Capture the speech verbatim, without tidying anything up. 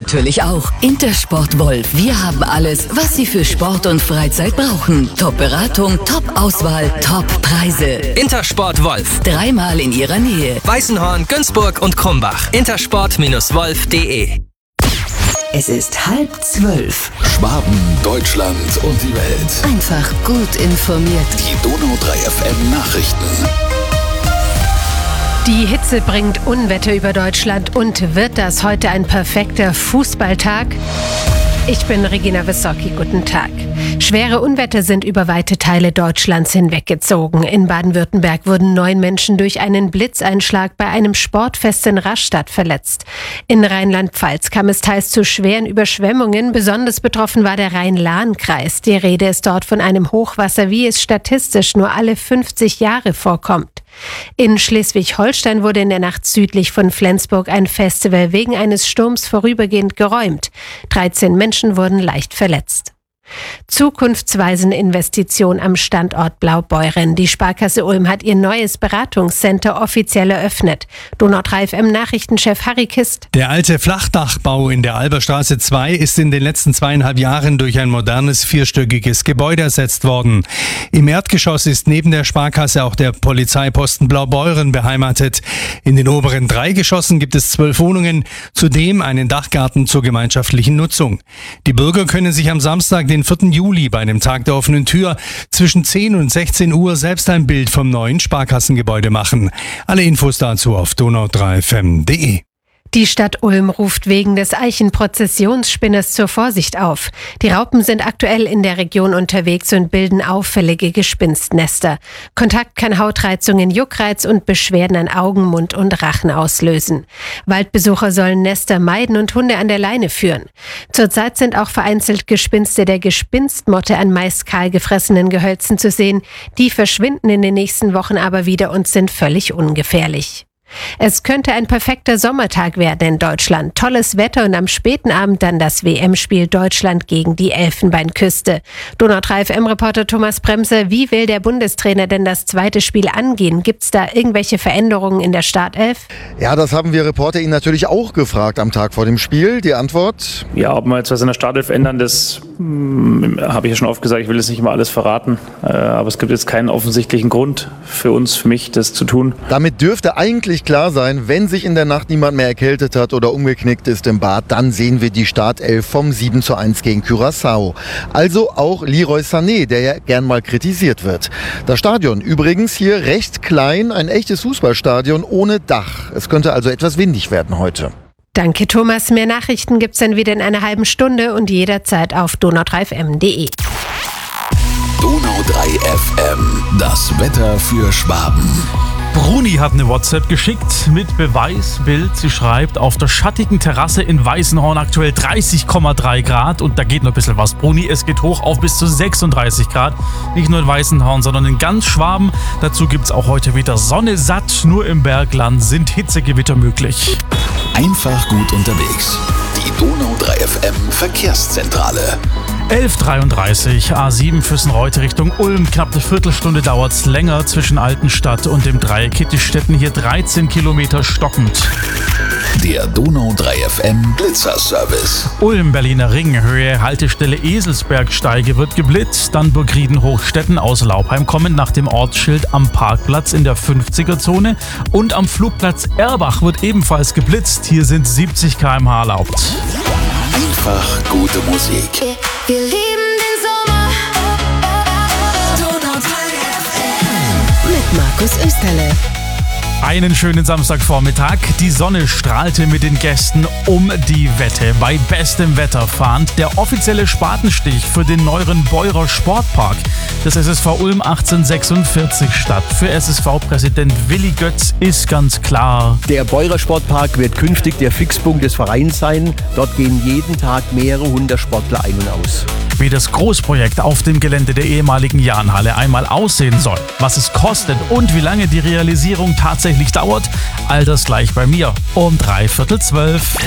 natürlich auch. Intersport Wolf. Wir haben alles, was Sie für Sport und Freizeit brauchen. Top-Beratung, Top-Auswahl, Top-Preise. Intersport Wolf. Dreimal in Ihrer Nähe. Weißenhorn, Günzburg und Krumbach. Intersport Wolf punkt de. Es ist halb zwölf. Schwaben, Deutschland und die Welt. Einfach gut informiert. Die Donau drei F M Nachrichten. Die Hitze bringt Unwetter über Deutschland und wird das heute ein perfekter Fußballtag? Ich bin Regina Wissocki, guten Tag. Schwere Unwetter sind über weite Teile Deutschlands hinweggezogen. In Baden-Württemberg wurden neun Menschen durch einen Blitzeinschlag bei einem Sportfest in Rastatt verletzt. In Rheinland-Pfalz kam es teils zu schweren Überschwemmungen. Besonders betroffen war der Rhein-Lahn-Kreis. Die Rede ist dort von einem Hochwasser, wie es statistisch nur alle fünfzig Jahre vorkommt. In Schleswig-Holstein wurde in der Nacht südlich von Flensburg ein Festival wegen eines Sturms vorübergehend geräumt. dreizehn Menschen wurden leicht verletzt. Zukunftsweisende Investition am Standort Blaubeuren. Die Sparkasse Ulm hat ihr neues Beratungscenter offiziell eröffnet. Donau drei F M Nachrichtenchef Harry Kist. Der alte Flachdachbau in der Alberstraße zwei ist in den letzten zweieinhalb Jahren durch ein modernes vierstöckiges Gebäude ersetzt worden. Im Erdgeschoss ist neben der Sparkasse auch der Polizeiposten Blaubeuren beheimatet. In den oberen drei Geschossen gibt es zwölf Wohnungen, zudem einen Dachgarten zur gemeinschaftlichen Nutzung. Die Bürger können sich am Samstag, den vierten Juli, bei einem Tag der offenen Tür zwischen zehn und sechzehn Uhr selbst ein Bild vom neuen Sparkassengebäude machen. Alle Infos dazu auf donau drei F M punkt de. Die Stadt Ulm ruft wegen des Eichenprozessionsspinners zur Vorsicht auf. Die Raupen sind aktuell in der Region unterwegs und bilden auffällige Gespinstnester. Kontakt kann Hautreizungen, Juckreiz und Beschwerden an Augen, Mund und Rachen auslösen. Waldbesucher sollen Nester meiden und Hunde an der Leine führen. Zurzeit sind auch vereinzelt Gespinste der Gespinstmotte an meist kahl gefressenen Gehölzen zu sehen. Die verschwinden in den nächsten Wochen aber wieder und sind völlig ungefährlich. Es könnte ein perfekter Sommertag werden in Deutschland. Tolles Wetter und am späten Abend dann das W M-Spiel Deutschland gegen die Elfenbeinküste. Donau drei F M-Reporter Thomas Bremser, wie will der Bundestrainer denn das zweite Spiel angehen? Gibt es da irgendwelche Veränderungen in der Startelf? Ja, das haben wir Reporter ihn natürlich auch gefragt am Tag vor dem Spiel. Die Antwort? Ja, ob wir jetzt was in der Startelf ändern, das hm, habe ich ja schon oft gesagt. Ich will jetzt nicht immer alles verraten. Äh, aber es gibt jetzt keinen offensichtlichen Grund für uns, für mich, das zu tun. Damit dürfte eigentlich klar sein, wenn sich in der Nacht niemand mehr erkältet hat oder umgeknickt ist im Bad, dann sehen wir die Startelf vom sieben zu eins gegen Curaçao. Also auch Leroy Sané, der ja gern mal kritisiert wird. Das Stadion übrigens hier recht klein, ein echtes Fußballstadion ohne Dach. Es könnte also etwas windig werden heute. Danke Thomas, mehr Nachrichten gibt's dann wieder in einer halben Stunde und jederzeit auf donau drei F M punkt de. Donau drei F M, das Wetter für Schwaben. Bruni hat eine WhatsApp geschickt mit Beweisbild. Sie schreibt, auf der schattigen Terrasse in Weißenhorn aktuell dreißig Komma drei Grad und da geht noch ein bisschen was. Bruni, es geht hoch auf bis zu sechsunddreißig Grad. Nicht nur in Weißenhorn, sondern in ganz Schwaben. Dazu gibt's auch heute wieder Sonne satt. Nur im Bergland sind Hitzegewitter möglich. Einfach gut unterwegs. Die Donau drei F M Verkehrszentrale. elf Uhr dreiunddreißig, A sieben Füssen-Reute Richtung Ulm. Knapp eine Viertelstunde dauert es länger zwischen Altenstadt und dem Dreieck Kittistetten. Hier dreizehn Kilometer stockend. Der Donau drei F M Blitzerservice. Ulm, Berliner Ring, Höhe Haltestelle Eselsbergsteige wird geblitzt. Dann Burgrieden Hochstetten aus Laubheim kommend nach dem Ortsschild am Parkplatz in der fünfziger-Zone. Und am Flugplatz Erbach wird ebenfalls geblitzt. Hier sind siebzig Kilometer pro Stunde erlaubt. Einfach gute Musik. Wir lieben den Sommer. Donau drei F M. Mit Markus Österle. Einen schönen Samstagvormittag. Die Sonne strahlte mit den Gästen um die Wette. Bei bestem Wetter fand der offizielle Spatenstich für den neueren Beurer Sportpark des S S V Ulm achtzehnhundertsechsundvierzig statt. Für S S V-Präsident Willi Götz ist ganz klar: Der Beurer Sportpark wird künftig der Fixpunkt des Vereins sein. Dort gehen jeden Tag mehrere hundert Sportler ein und aus. Wie das Großprojekt auf dem Gelände der ehemaligen Jahnhalle einmal aussehen soll, was es kostet und wie lange die Realisierung tatsächlich dauert, all das gleich bei mir um dreiviertel zwölf.